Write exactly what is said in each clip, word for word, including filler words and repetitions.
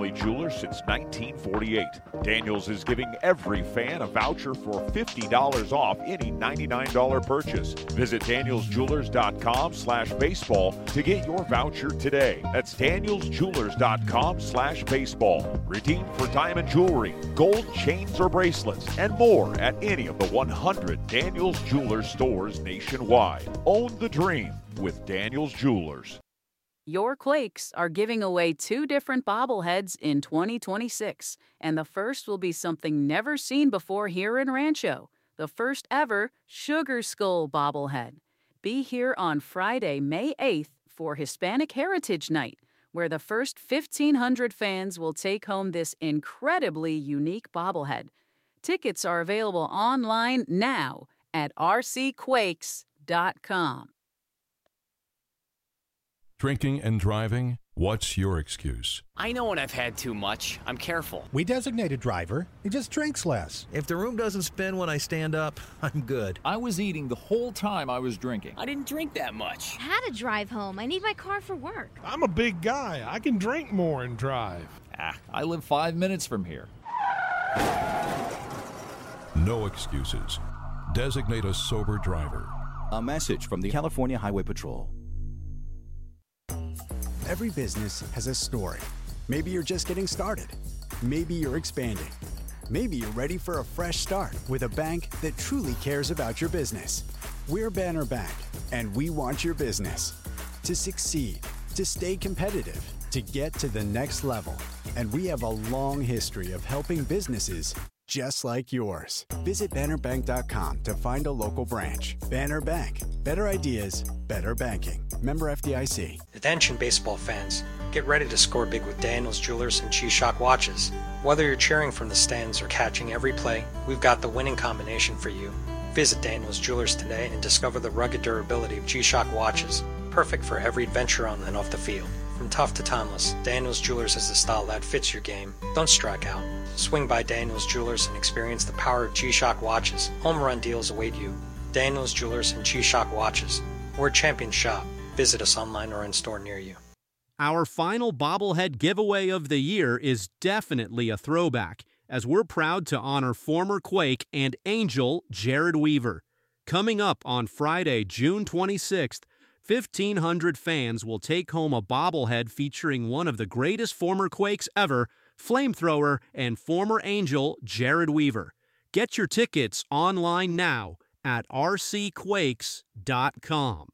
family jeweler since nineteen forty-eight. Daniels is giving every fan a voucher for fifty dollars off any ninety-nine dollars purchase. Visit daniels jewelers dot com slash baseball to get your voucher today. That's daniels jewelers dot com slash baseball. Redeem for diamond jewelry, gold chains or bracelets, and more at any of the one hundred Daniels Jewelers stores nationwide. Own the dream with Daniels Jewelers. Your Quakes are giving away two different bobbleheads in twenty twenty-six, and the first will be something never seen before here in Rancho, the first ever Sugar Skull bobblehead. Be here on Friday, May eighth for Hispanic Heritage Night, where the first fifteen hundred fans will take home this incredibly unique bobblehead. Tickets are available online now at r c quakes dot com. Drinking and driving? What's your excuse? I know when I've had too much. I'm careful. We designate a driver. He just drinks less. If the room doesn't spin when I stand up, I'm good. I was eating the whole time I was drinking. I didn't drink that much. I had to drive home. I need my car for work. I'm a big guy. I can drink more and drive. Ah, I live five minutes from here. No excuses. Designate a sober driver. A message from the California Highway Patrol. Every business has a story. Maybe you're just getting started. Maybe you're expanding. Maybe you're ready for a fresh start with a bank that truly cares about your business. We're Banner Bank, and we want your business to succeed, to stay competitive, to get to the next level. And we have a long history of helping businesses just like yours. Visit banner bank dot com to find a local branch. Banner Bank. Better ideas, better banking. Member F D I C. Attention baseball fans. Get ready to score big with Daniels Jewelers and G-Shock watches. Whether you're cheering from the stands or catching every play, we've got the winning combination for you. Visit Daniels Jewelers today and discover the rugged durability of G-Shock watches. Perfect for every adventure on and off the field. From tough to timeless, Daniels Jewelers has the style that fits your game. Don't strike out. Swing by Daniels Jewelers and experience the power of G-Shock watches. Home run deals await you. Daniels Jewelers and G-Shock watches. We're a champion shop. Visit us online or in store near you. Our final bobblehead giveaway of the year is definitely a throwback, as we're proud to honor former Quake and Angel Jared Weaver. Coming up on Friday, June twenty-sixth, fifteen hundred fans will take home a bobblehead featuring one of the greatest former Quakes ever, Flamethrower and former Angel Jared Weaver. Get your tickets online now at r c quakes dot com.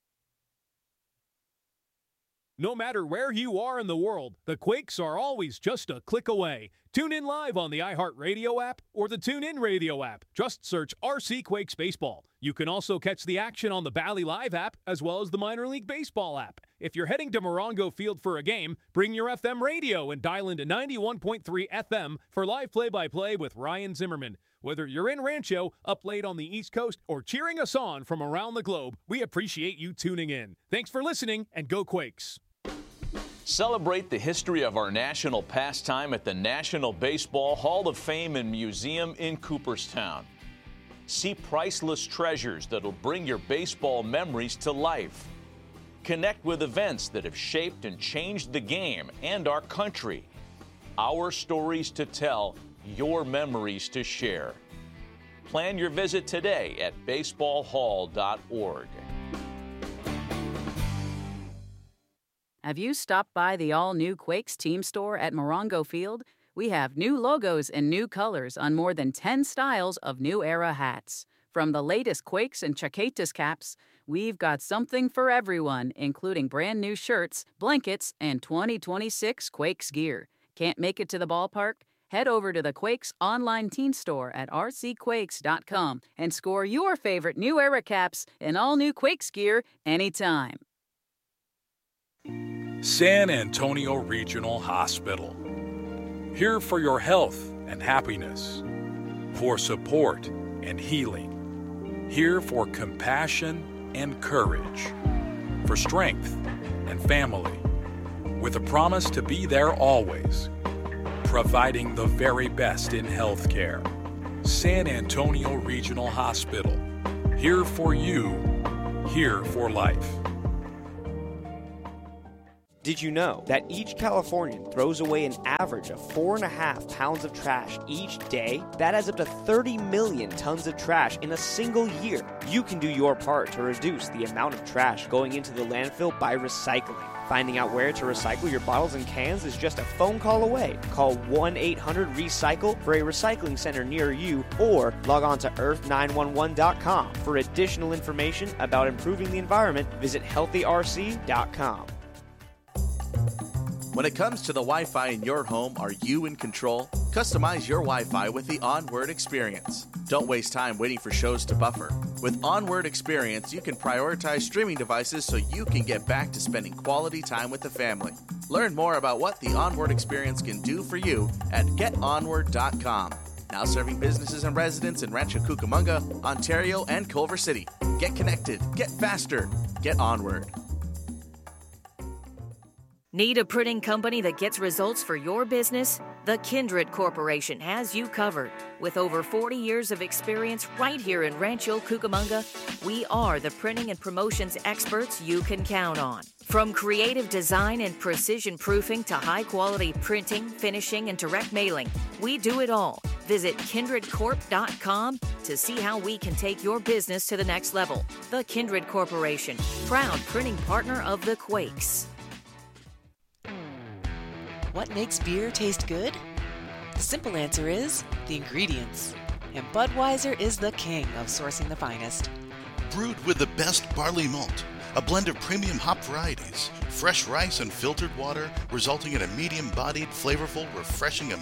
No matter where you are in the world, the Quakes are always just a click away. Tune in live on the iHeartRadio app or the TuneIn Radio app. Just search R C Quakes Baseball. You can also catch the action on the Bally Live app as well as the Minor League Baseball app. If you're heading to Morongo Field for a game, bring your F M radio and dial into ninety-one point three F M for live play-by-play with Ryan Zimmerman. Whether you're in Rancho, up late on the East Coast, or cheering us on from around the globe, we appreciate you tuning in. Thanks for listening, and go Quakes! Celebrate the history of our national pastime at the National Baseball Hall of Fame and Museum in Cooperstown. See priceless treasures that'll bring your baseball memories to life. Connect with events that have shaped and changed the game and our country. Our stories to tell, your memories to share. Plan your visit today at baseball hall dot org. Have you stopped by the all-new Quakes team store at Morongo Field? We have new logos and new colors on more than ten styles of new era hats. From the latest Quakes and Chaquetas caps, we've got something for everyone, including brand new shirts, blankets, and twenty twenty-six Quakes gear. Can't make it to the ballpark? Head over to the Quakes online teen store at r c quakes dot com and score your favorite new era caps and all new Quakes gear anytime. San Antonio Regional Hospital. Here for your health and happiness, for support and healing, here for compassion and courage, for strength and family, with a promise to be there always, providing the very best in healthcare. San Antonio Regional Hospital. Here for you, here for life. Did you know that each Californian throws away an average of four and a half pounds of trash each day? That adds up to thirty million tons of trash in a single year. You can do your part to reduce the amount of trash going into the landfill by recycling. Finding out where to recycle your bottles and cans is just a phone call away. Call one eight hundred recycle for a recycling center near you, or log on to earth nine one one dot com. For additional information about improving the environment, visit healthy r c dot com. When it comes to the Wi-Fi in your home, are you in control? Customize your Wi-Fi with the Onward Experience. Don't waste time waiting for shows to buffer. With Onward Experience, you can prioritize streaming devices so you can get back to spending quality time with the family. Learn more about what the Onward Experience can do for you at get onward dot com. Now serving businesses and residents in Rancho Cucamonga, Ontario, and Culver City. Get connected, get faster, get Onward. Need a printing company that gets results for your business? The Kindred Corporation has you covered. With over forty years of experience right here in Rancho Cucamonga, we are the printing and promotions experts you can count on. From creative design and precision proofing to high-quality printing, finishing, and direct mailing, we do it all. Visit kindred corp dot com to see how we can take your business to the next level. The Kindred Corporation, proud printing partner of the Quakes. What makes beer taste good? The simple answer is the ingredients. And Budweiser is the king of sourcing the finest. Brewed with the best barley malt, a blend of premium hop varieties, fresh rice and filtered water, resulting in a medium-bodied, flavorful, refreshing